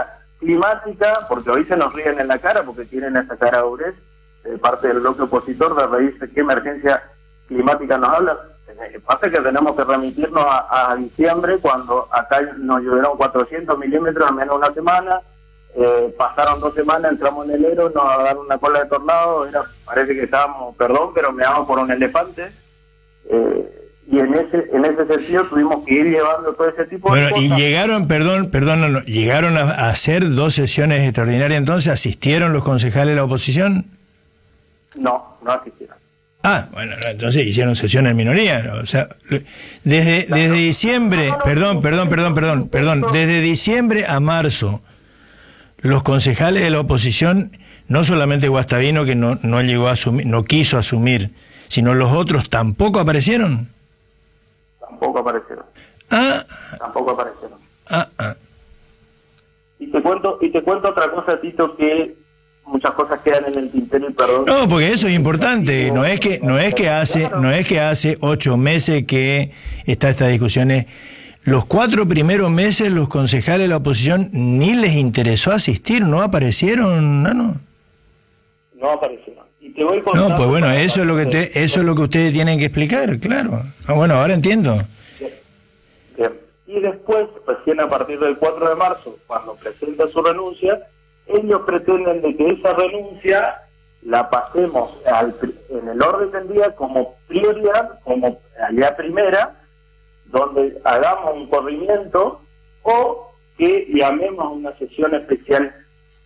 climática, porque hoy se nos ríen en la cara porque tienen esa cara durez de parte del bloque opositor de reírse qué emergencia climática nos habla. Eh, pasa que tenemos que remitirnos a, a diciembre, cuando acá nos llovieron cuatrocientos milímetros en menos de una semana, eh, pasaron dos semanas, entramos en enero, nos agarraron una cola de tornado, era, parece que estábamos, perdón, pero me hago por un elefante, eh, y en ese en ese sentido tuvimos que ir llevando todo ese tipo bueno, de cosas. Y llegaron, perdón, perdón, no, no, llegaron a, a hacer dos sesiones extraordinarias, entonces, ¿asistieron los concejales de la oposición? No, no asistieron. Ah, bueno, entonces hicieron sesión en minoría, ¿no? O sea, desde, desde diciembre, perdón, perdón, perdón, perdón, perdón, desde diciembre a marzo, los concejales de la oposición, no solamente Guastavino, que no, no llegó a asumir, no quiso asumir, sino los otros, ¿tampoco aparecieron? Tampoco aparecieron. Ah, Tampoco aparecieron. ah, ah. Y te cuento, y te cuento otra cosa, Tito, que muchas cosas quedan en el tintero, y perdón. No, porque eso es importante. No es que no es que hace no es que hace ocho meses que está esta discusión. Es, los cuatro primeros meses los concejales de la oposición ni les interesó asistir, no aparecieron, no, no. No aparecieron. Y te voy contando. No, pues bueno, eso es lo que te, eso es lo que ustedes tienen que explicar, claro. Ah, bueno, ahora entiendo. Bien. Bien. Y después, recién a partir del cuatro de marzo, cuando presenta su renuncia, ellos pretenden de que esa renuncia la pasemos al, en el orden del día como prioridad, como allá primera, donde hagamos un corrimiento o que llamemos a una sesión especial.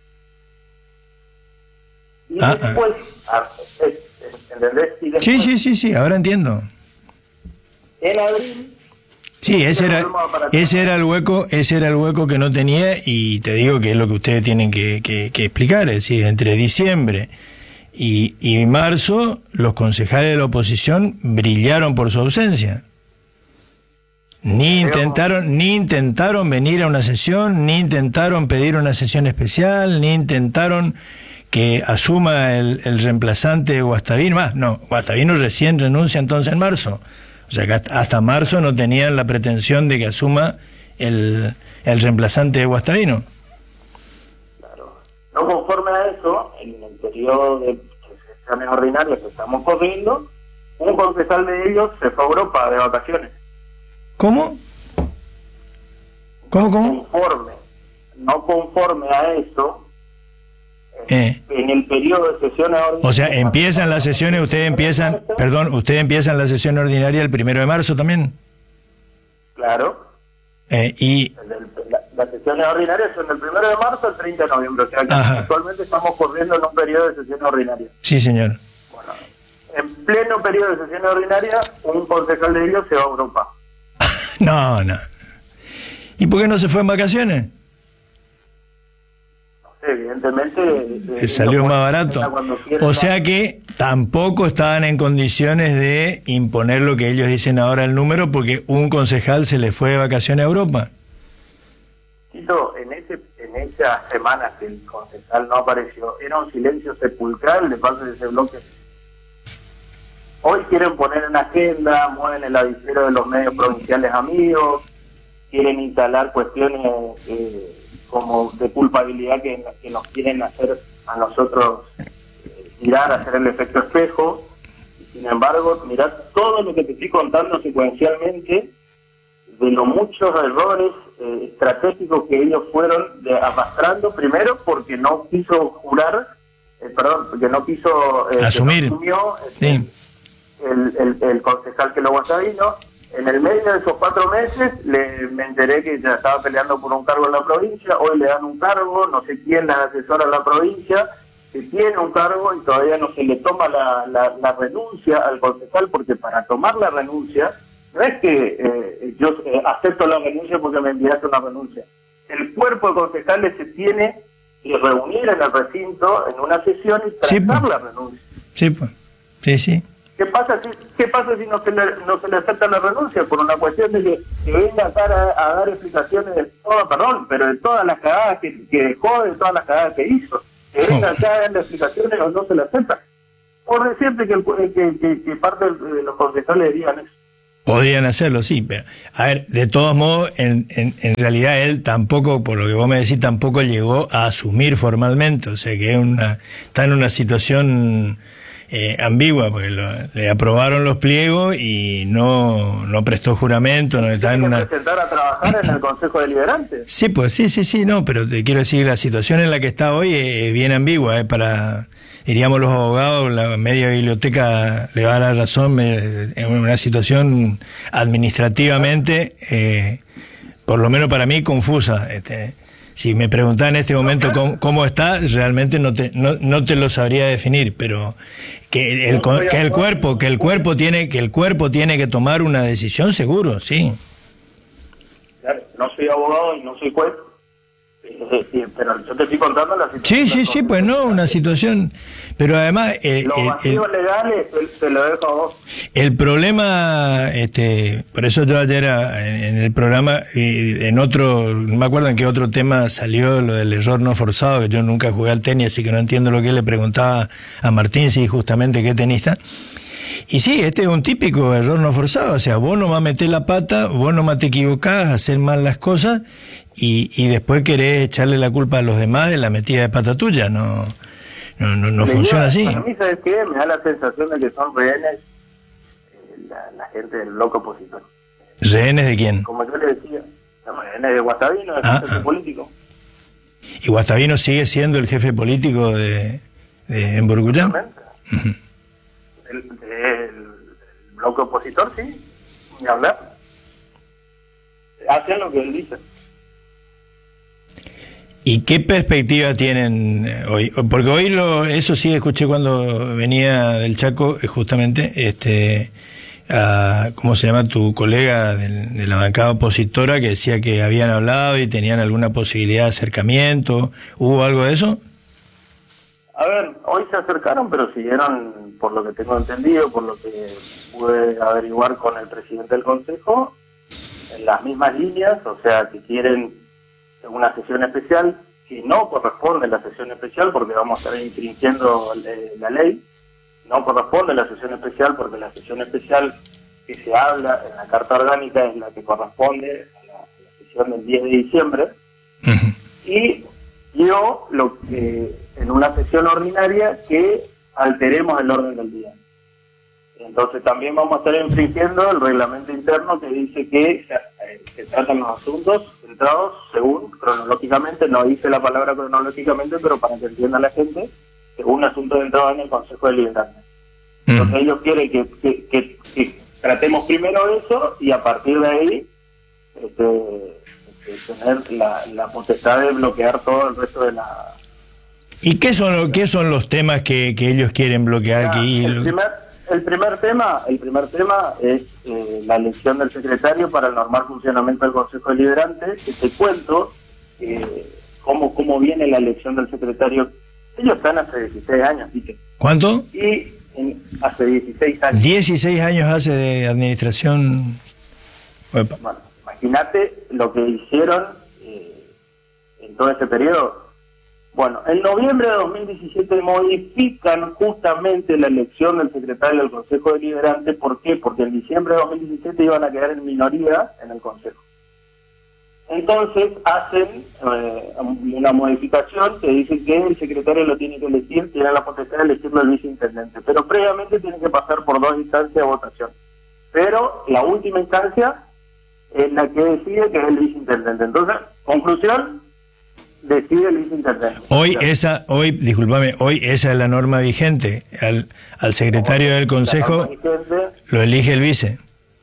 Y Ah, después, ah. ¿entendés? Y después, Sí, sí, sí, sí, ahora entiendo. en abril. Sí, ese era, ese era el hueco, ese era el hueco que no tenía, y te digo que es lo que ustedes tienen que, que, que explicar, es decir, entre diciembre y, y marzo, los concejales de la oposición brillaron por su ausencia. Ni intentaron, ni intentaron venir a una sesión, ni intentaron pedir una sesión especial, ni intentaron que asuma el, el reemplazante de Guastavino. Más, no, Guastavino recién renuncia entonces en marzo. O sea que hasta, hasta marzo no tenían la pretensión de que asuma el, el reemplazante de Guastavino. Claro. No conforme a eso, en el periodo de sesiones ordinarias que estamos corriendo, un concejal de ellos se fue a Europa de vacaciones. ¿Cómo? ¿Cómo, cómo? Conforme, no conforme a eso, Eh. en el periodo de sesiones ordinarias... O sea, empiezan las sesiones, ustedes empiezan, perdón, ustedes empiezan la sesión ordinaria el primero de marzo también. Claro. Eh, y El del- la- Las sesiones ordinarias son del primero de marzo al treinta de noviembre, o sea que Ajá. actualmente estamos corriendo en un periodo de sesiones ordinarias. sí, señor. Bueno, en pleno periodo de sesiones ordinarias, un concejal de ellos se va a Europa. No, no. ¿Y por qué no se fue en vacaciones? No sé, evidentemente... eh, Eh, Salió ellos más pueden barato. hacerla cuando quieran. O sea que tampoco estaban en condiciones de imponer lo que ellos dicen ahora el número, porque un concejal se le fue de vacaciones a Europa. Tito, en ese en esa semana que el concejal no apareció, era un silencio sepulcral de parte de ese bloque. Hoy quieren poner en agenda, mueven el avispero de los medios provinciales amigos, quieren instalar cuestiones eh, como de culpabilidad que, que nos quieren hacer a nosotros eh, tirar, hacer el efecto espejo. Y sin embargo, mirá todo lo que te estoy contando secuencialmente, de los muchos errores eh, estratégicos que ellos fueron de, arrastrando, primero porque no quiso jurar, eh, perdón, porque no quiso eh, Asumir. que no asumió, eh, Sí. el, el, el concejal que lo Guastavino. En el medio de esos cuatro meses le, me enteré que ya estaba peleando por un cargo en la provincia, hoy le dan un cargo, no sé quién la asesora en la provincia, que tiene un cargo y todavía no se le toma la, la, la renuncia al concejal, porque para tomar la renuncia, no es que eh, yo eh, acepto la renuncia porque me enviaste una renuncia. El cuerpo de concejales se tiene que reunir en el recinto en una sesión y Sí, tratar pues. la renuncia. Sí, pues. Sí, sí. ¿Qué pasa si, qué pasa si no se le, no se le acepta la renuncia? Por una cuestión de que, que venga acá a, a dar explicaciones de todo, perdón, pero de todas las cagadas que, que dejó, de todas las cagadas que hizo. Que venga acá a dar explicaciones o no se le acepta. Por siempre que, el, que, que, que parte de los concejales digan eso. Podrían hacerlo, sí, pero a ver, de todos modos, en, en, en realidad él tampoco, por lo que vos me decís, tampoco llegó a asumir formalmente, o sea que es una, está en una situación eh, ambigua, porque lo, le aprobaron los pliegos y no, no prestó juramento, no está en ¿Tiene una... que presentar a trabajar en el Consejo Deliberante? Sí, pues sí, sí, sí, no, pero te quiero decir, la situación en la que está hoy es bien ambigua, es para... diríamos los abogados, la media biblioteca le va a dar razón en una situación administrativamente, eh, por lo menos para mí, confusa. Este, si me preguntás en este momento cómo, cómo está, realmente no te, no, no te lo sabría definir, pero que el, que el cuerpo, que el cuerpo tiene, que el cuerpo tiene que tomar una decisión, seguro, sí. Claro, no soy abogado y no soy juez. Sí, pero yo te estoy contando la situación. Sí, sí, sí, pues no, una situación. Pero además. Eh, Los vacíos el, legales te lo dejo a vos. El problema, este, por eso yo ayer en, en el programa, en otro, no me acuerdo en qué otro tema salió lo del error no forzado, que yo nunca jugué al tenis, así que no entiendo lo que le preguntaba a Martín, si justamente qué tenista. Y sí, este es un típico error no forzado, o sea, vos no vas a meter la pata, vos no te equivocás, hacer mal las cosas y, y después querés echarle la culpa a los demás de la metida de pata tuya, no no no, no funciona así. A mí, ¿sabes qué? Me da la sensación de que son rehenes eh, la, la gente del bloque opositor. ¿Rehenes de quién? Como yo le decía, son rehenes de Guastavino, del ah, jefe ah. político. ¿Y Guastavino sigue siendo el jefe político de, de en Burgullán? Uh-huh. El, el, el bloque opositor, sí, ni hablar. Hacen lo que él dice. ¿Y qué perspectiva tienen hoy? Porque hoy lo, eso sí escuché cuando venía del Chaco, justamente, este, a, ¿cómo se llama tu colega del, de la bancada opositora que decía que habían hablado y tenían alguna posibilidad de acercamiento? ¿Hubo algo de eso? A ver, hoy se acercaron, pero siguieron, por lo que tengo entendido, por lo que pude averiguar con el presidente del Consejo, en las mismas líneas, o sea, que quieren una sesión especial, que no corresponde la sesión especial porque vamos a estar infringiendo la ley, no corresponde la sesión especial porque la sesión especial que se habla en la Carta Orgánica es la que corresponde a la, a la sesión del diez de diciembre, uh-huh. y yo lo que en una sesión ordinaria que alteremos el orden del día. Entonces también vamos a estar infringiendo el reglamento interno que dice que se, eh, se tratan los asuntos centrados según cronológicamente, no dice la palabra cronológicamente, pero para que entienda la gente, según asuntos entrados en el Consejo Deliberante. Mm. Entonces ellos quieren que, que, que, que tratemos primero eso y a partir de ahí este, este, tener la, la potestad de bloquear todo el resto de la... ¿Y qué son, qué son los temas que, que ellos quieren bloquear? Ya, que... el, primer, el primer tema el primer tema es eh, la elección del secretario para el normal funcionamiento del Consejo Deliberante, que te cuento eh, cómo, cómo viene la elección del secretario. Ellos están hace dieciséis años, ¿viste? ¿Cuánto? Y en, hace dieciséis años. dieciséis años hace de administración. Bueno, imagínate lo que hicieron eh, en todo ese periodo. Bueno, en noviembre de dos mil diecisiete modifican justamente la elección del secretario del Consejo Deliberante. ¿Por qué? Porque en diciembre de dos mil diecisiete iban a quedar en minoría en el Consejo. Entonces hacen eh, una modificación que dice que el secretario lo tiene que elegir, tiene la potestad de elegirlo el viceintendente, pero previamente tiene que pasar por dos instancias de votación. Pero la última instancia es la que decide, que es el viceintendente. Entonces, conclusión, decide el viceintendente. Hoy esa, hoy, discúlpame, hoy esa es la norma vigente. Al, al secretario del Consejo vigente, lo elige el vice,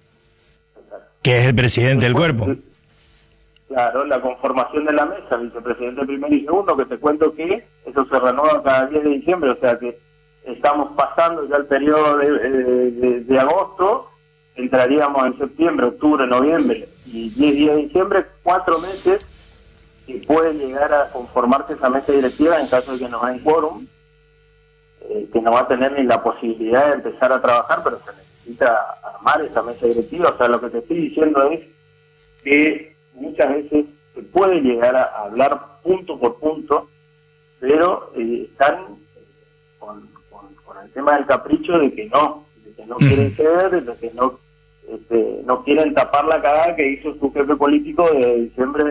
que es el presidente del cuerpo. Claro, la conformación de la mesa, vicepresidente primero y segundo, que te cuento que eso se renueva cada diez de diciembre, o sea que estamos pasando ya el periodo de, de, de, de agosto, entraríamos en septiembre, octubre, noviembre y diez días de diciembre, cuatro meses que puede llegar a conformarse esa mesa directiva en caso de que no haya quórum, eh, que no va a tener ni la posibilidad de empezar a trabajar, pero se necesita armar esa mesa directiva. O sea, lo que te estoy diciendo es que muchas veces se puede llegar a hablar punto por punto, pero eh, están con, con, con el tema del capricho de que no, de que no quieren ceder, de que no este, no quieren tapar la cagada que hizo su jefe político de diciembre